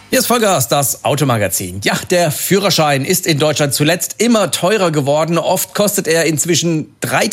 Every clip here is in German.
Hier ist Vollgas, das Automagazin. Ja, der Führerschein ist in Deutschland zuletzt immer teurer geworden. Oft kostet er inzwischen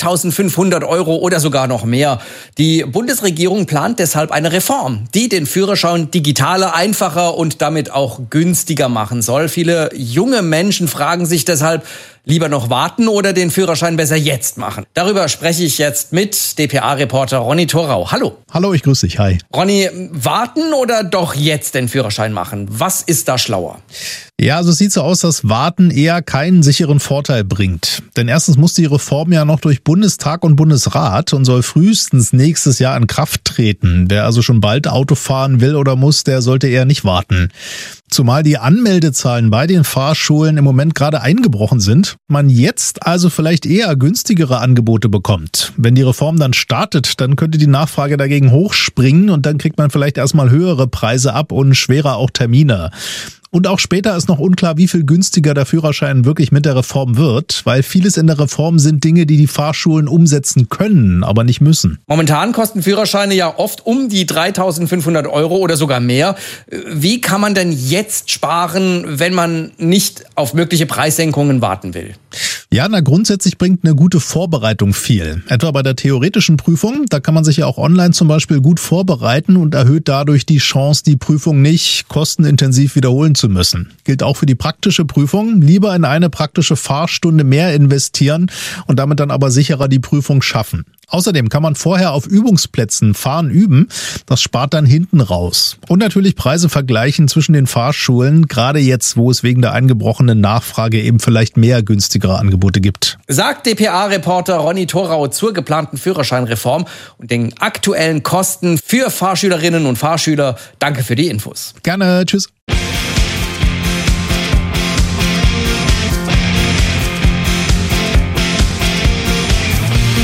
3.500 € oder sogar noch mehr. Die Bundesregierung plant deshalb eine Reform, die den Führerschein digitaler, einfacher und damit auch günstiger machen soll. Viele junge Menschen fragen sich deshalb, lieber noch warten oder den Führerschein besser jetzt machen? Darüber spreche ich jetzt mit dpa-Reporter Ronny Thorau. Hallo. Hallo, ich grüße dich. Hi. Ronny, warten oder doch jetzt den Führerschein machen? Was ist da schlauer? Ja, also es sieht so aus, dass Warten eher keinen sicheren Vorteil bringt. Denn erstens muss die Reform ja noch durch Bundestag und Bundesrat und soll frühestens nächstes Jahr in Kraft treten. Wer also schon bald Auto fahren will oder muss, der sollte eher nicht warten. Zumal die Anmeldezahlen bei den Fahrschulen im Moment gerade eingebrochen sind, man jetzt also vielleicht eher günstigere Angebote bekommt. Wenn die Reform dann startet, dann könnte die Nachfrage dagegen hochspringen und dann kriegt man vielleicht erstmal höhere Preise ab und schwerer auch Termine. Und auch später ist noch unklar, wie viel günstiger der Führerschein wirklich mit der Reform wird, weil vieles in der Reform sind Dinge, die die Fahrschulen umsetzen können, aber nicht müssen. Momentan kosten Führerscheine ja oft um die 3.500 € oder sogar mehr. Wie kann man denn jetzt sparen, wenn man nicht auf mögliche Preissenkungen warten will? Ja, grundsätzlich bringt eine gute Vorbereitung viel. Etwa bei der theoretischen Prüfung, da kann man sich ja auch online zum Beispiel gut vorbereiten und erhöht dadurch die Chance, die Prüfung nicht kostenintensiv wiederholen zu müssen. Gilt auch für die praktische Prüfung. Lieber in eine praktische Fahrstunde mehr investieren und damit dann aber sicherer die Prüfung schaffen. Außerdem kann man vorher auf Übungsplätzen fahren üben. Das spart dann hinten raus. Und natürlich Preise vergleichen zwischen den Fahrschulen, gerade jetzt, wo es wegen der eingebrochenen Nachfrage eben vielleicht mehr günstigere Angebote gibt. Sagt dpa-Reporter Ronny Thorau zur geplanten Führerscheinreform und den aktuellen Kosten für Fahrschülerinnen und Fahrschüler. Danke für die Infos. Gerne, tschüss.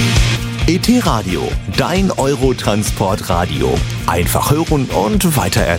ET Radio, dein Eurotransport-Radio. Einfach hören und weitererzählen.